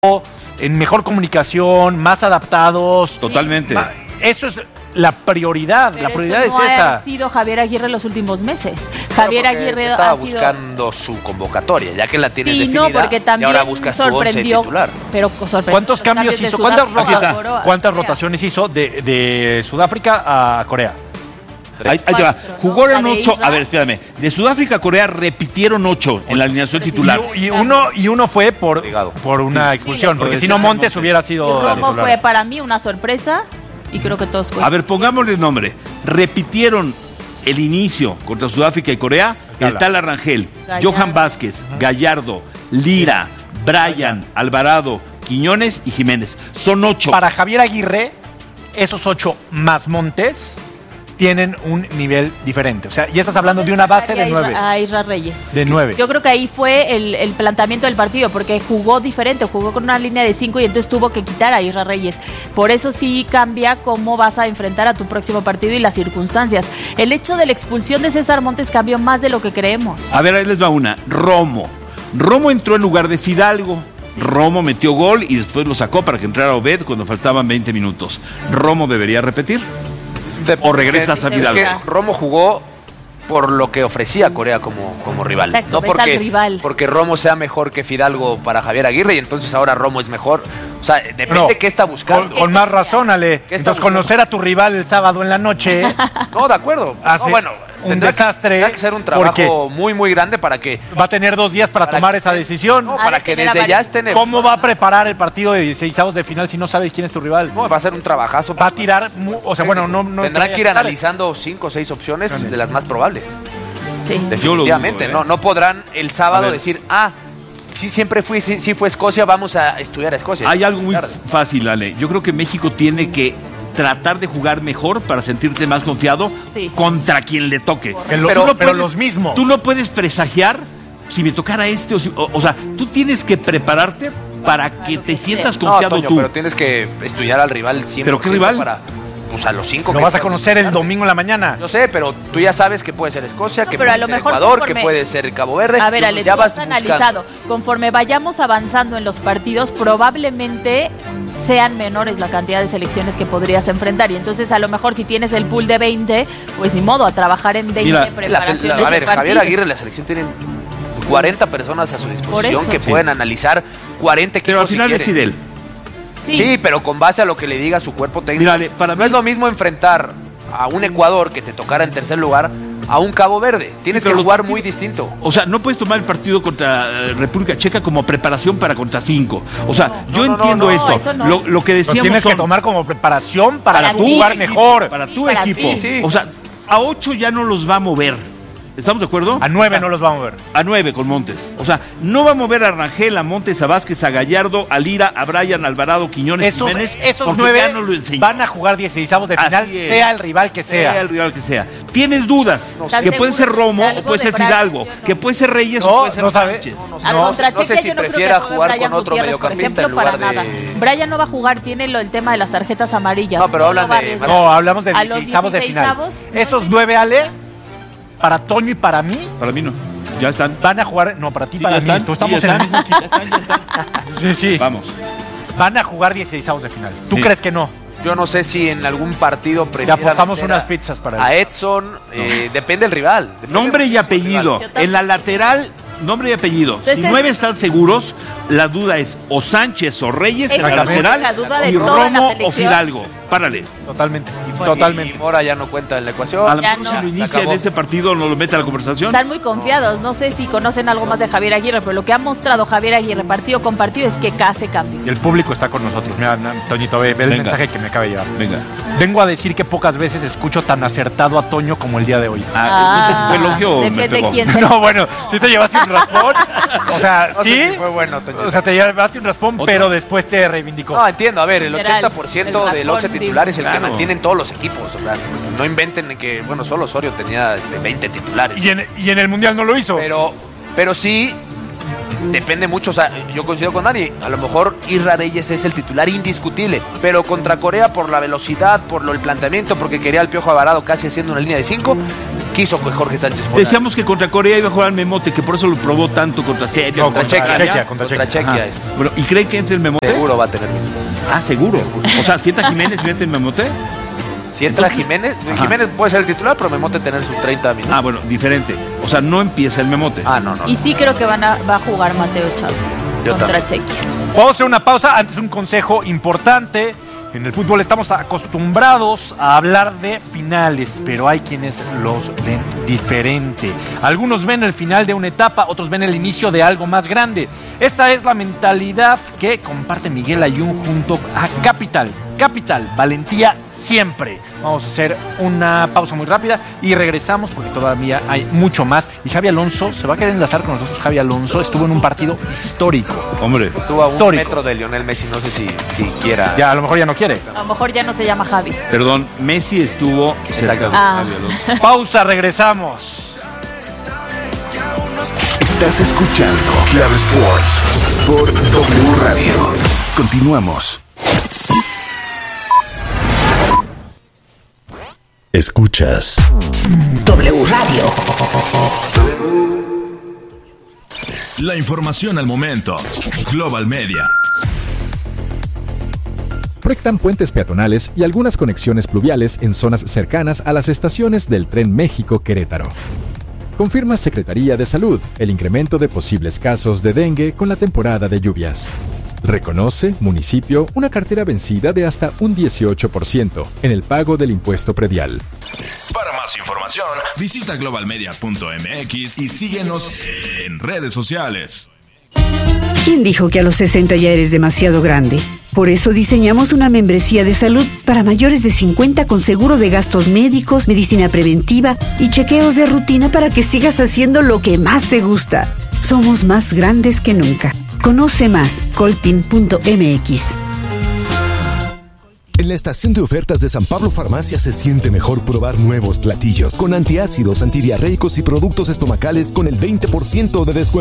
en mejor comunicación, más adaptados. Totalmente. Eso es la prioridad. Pero la prioridad eso no es esa. ha sido Javier Aguirre los últimos meses. Javier Aguirre estaba ha sido... buscando su convocatoria, ya que la tienes definida. No, porque también y ahora buscas tu once sorprendió. titular. Pero sorprendió. ¿Cuántos cambios de hizo? Sudáfrica ¿Cuántas rotaciones hizo de Sudáfrica a Corea? Ahí te va. Jugaron 8. A ver, espérame. De Sudáfrica a Corea repitieron 8 en la alineación titular. Y uno fue por una expulsión, porque si no Montes hubiera sido Romo titular. fue para mí una sorpresa y creo que todos A ver, pongámosle nombre. Repitieron el inicio contra Sudáfrica y Corea el tal Arrangel, Gallardo. Johan Vázquez, Gallardo, Lira, Brian, Alvarado, Quiñones y Jiménez. Son 8. Para Javier Aguirre, esos 8 más Montes tienen un nivel diferente. O sea, ya estás hablando de una base de 9. A Isra Reyes. De 9. Yo creo que ahí fue el planteamiento del partido, porque jugó diferente, jugó con una línea de 5 y entonces tuvo que quitar a Isra Reyes. Por eso sí cambia cómo vas a enfrentar a tu próximo partido y las circunstancias. El hecho de la expulsión de César Montes cambió más de lo que creemos. A ver, ahí les va una. Romo entró en lugar de Fidalgo. Romo metió gol y después lo sacó para que entrara Obed cuando faltaban 20 minutos. ¿Romo debería repetir? ¿O regresas a Fidalgo? Es que Romo jugó por lo que ofrecía Corea como rival. Exacto, No ves al rival. porque Romo sea mejor que Fidalgo para Javier Aguirre y entonces ahora Romo es mejor. O sea, depende No, de qué está buscando. Con más razón, Ale. ¿Qué está Entonces, buscando? conocer a tu rival el sábado en la noche No, de acuerdo. hace No, bueno, un desastre. Tendrá que ser un trabajo porque muy, muy grande para que... va a tener 2 días para tomar esa decisión. No, para que desde ya estén... ¿Cómo va a preparar el partido de 16avos de final si no sabes quién es tu rival? No, va a ser un trabajazo. Va a tirar, o sea, bueno, no Tendrán que ir analizando 5 o 6 opciones de las más probables. Sí. Definitivamente, Yo lo dudo, no podrán el sábado A ver. decir, sí, siempre sí fue Escocia, vamos a estudiar a Escocia. Hay algo muy fácil, Ale. Yo creo que México tiene que tratar de jugar mejor para sentirte más confiado contra quien le toque. Pero los mismos. Tú no puedes presagiar si me tocara este o sea, tú tienes que prepararte para que te sientas confiado Toño, tú. pero tienes que estudiar al rival siempre. ¿Pero qué rival? Para, pues a los 5 Lo vas a conocer el domingo en la mañana. Yo sé, pero tú ya sabes que puede ser Escocia, que pero puede a lo ser mejor Ecuador, conforme- que puede ser Cabo Verde. A ver, Ale, ya tú vas has buscando. analizado. Conforme vayamos avanzando en los partidos, probablemente sean menores la cantidad de selecciones que podrías enfrentar. Y entonces, a lo mejor, si tienes el pool de 20, pues ni modo, a trabajar en 20 Mira, preparaciones A ver, de Javier partido. Aguirre, la selección tiene 40 personas a su disposición eso. que pueden analizar 40 equipos. Pero al final si quieren. decide él. Sí, pero con base a lo que le diga su cuerpo técnico. Mira, Ale, para no mí- es lo mismo enfrentar a un Ecuador que te tocara en tercer lugar a un Cabo Verde. Tienes Pero que los jugar partidos- muy distinto. O sea, no puedes tomar el partido contra República Checa como preparación para contra 5. O sea, yo entiendo esto. eso no. Lo que Lo decíamos tienes que son- tomar como preparación para Para tú ti. jugar mejor. Para Sí, tu para equipo. ti. Sí. O sea, a 8 ya no los va a mover. ¿Estamos de acuerdo? A 9 no los vamos a ver. A 9 con Montes. O sea, no va a mover a Rangel, a Montes, a Vázquez, a Gallardo, a Lira, a Brian, Alvarado, Quiñones, Jiménez. Esos porque 9 ya no lo enseñó. van a jugar 16avos de final, Así es. sea el rival que sea. Sea el rival que sea. Tienes dudas. ¿Estás Que puede ser seguro Romo de o algo puede de ser Brian? Fidalgo. Yo no. Que puede ser Reyes o No, puede ser no sabe. Sánchez. Al No contra sé Chequia si yo no creo prefiera que juegue jugar Brian con otro Gutiérrez, por mediocampista ejemplo, en para lugar nada. de- Brian no va a jugar, tiene el tema de las tarjetas amarillas. No, pero hablan lo va a de- arriesgar. No, hablamos de A los 16avos de final. 16avos, Esos 9, Ale, para Toño y para mí, Para mí no. Ya están. van a jugar. No, para ti, Sí, para ya mí. están. Tú estamos Sí, en ya el mismo están. equipo. Ya están. Sí, sí. Vamos. Van a jugar 16avos de final. ¿Tú Sí. crees que no? Yo no sé si en algún partido Ya prefieran apostamos meter unas a- pizzas para a él. Edson. Depende del rival. Depende Nombre y muchísimo del apellido. rival. En la lateral, nombre y apellido. Si Entonces, 9 están seguros, la duda es o Sánchez o Reyes en Esa la es lateral la duda de y toda la Romo o selección. Fidalgo. Párale. Totalmente. Y Totalmente. Mora ya no cuenta en la ecuación. A lo Ya mejor no. si lo Se inicia en acabó. este partido, ¿no lo mete a la conversación? Están muy confiados. No sé si conocen algo más de Javier Aguirre, pero lo que ha mostrado Javier Aguirre partido con partido es que hace cambios. Y el público está con nosotros. Mira, Toñito, ve el Venga. mensaje que me acaba de llegar. Venga. Vengo a decir que pocas veces escucho tan acertado a Toño como el día de hoy. No sé si fue elogio o me depende pegó. de quién sea. No, bueno, sí te llevaste un raspón. O sea, No sé sí. si fue bueno, Toño. O sea, te llevaste un raspón, ¿Otro? pero después te reivindicó. No, entiendo. A ver, el Literal, 80% el del 11 raspón, titular es el claro. que mantienen todos los equipos. O sea, no inventen que, bueno, solo Osorio tenía 20 titulares. Y en el Mundial no lo hizo. Pero sí, depende mucho. O sea, yo coincido con Dani. A lo mejor Isra Reyes es el titular indiscutible. Pero contra Corea, por la velocidad, por el planteamiento, porque quería al Piojo Alvarado casi haciendo una línea de 5, quiso que Jorge Sánchez fuera. Decíamos que contra Corea iba a jugar Memote, que por eso lo probó tanto contra Serbia. Contra Chequia. contra Contra Chequia Ajá. es. Bueno, ¿y cree que entre el Memote? Seguro va a tener minutos. Ah, seguro. O sea, ¿sienta Jiménez y mete el Memote? Si entra Jiménez, Ajá. Jiménez puede ser el titular, pero Memote tener sus 30 minutos. Ah, bueno, diferente. O sea, no empieza el Memote. No. Y sí creo que va a jugar Mateo Chávez Yo contra también. Chequia. Vamos a hacer una pausa. Antes un consejo importante. En el fútbol estamos acostumbrados a hablar de finales, pero hay quienes los ven diferente. Algunos ven el final de una etapa, otros ven el inicio de algo más grande. Esa es la mentalidad que comparte Miguel Ayun junto a Capital. Capital, valentía siempre. Vamos a hacer una pausa muy rápida y regresamos porque todavía hay mucho más. Y Javi Alonso, se va a querer enlazar con nosotros. Javi Alonso estuvo en un partido histórico. Hombre. Estuvo a un Histórico. metro de Lionel Messi, no sé si quiera. Ya, a lo mejor ya no quiere. A lo mejor ya no se llama Javi. Perdón, Messi estuvo cerca de Ah. Javi Alonso. Pausa, regresamos. Estás escuchando Clave Sports por W Radio. Continuamos. Escuchas W Radio. la información al momento. Global Media. Proyectan puentes peatonales y algunas conexiones pluviales en zonas cercanas a las estaciones del Tren México-Querétaro. Confirma Secretaría de Salud el incremento de posibles casos de dengue con la temporada de lluvias. Reconoce, municipio, una cartera vencida de hasta un 18% en el pago del impuesto predial. Para más información, visita globalmedia.mx y síguenos en redes sociales. ¿Quién dijo que a los 60 ya eres demasiado grande? Por eso diseñamos una membresía de salud para mayores de 50 con seguro de gastos médicos, medicina preventiva y chequeos de rutina para que sigas haciendo lo que más te gusta. Somos más grandes que nunca. Conoce más, coltin.mx. En la estación de ofertas de San Pablo Farmacia se siente mejor probar nuevos platillos con antiácidos, antidiarreicos y productos estomacales con el 20% de descuento.